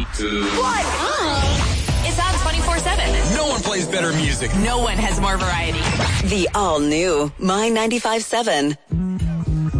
2, What? It's on 24/7. No one plays better music. No one has more variety. The all-new My 95.7.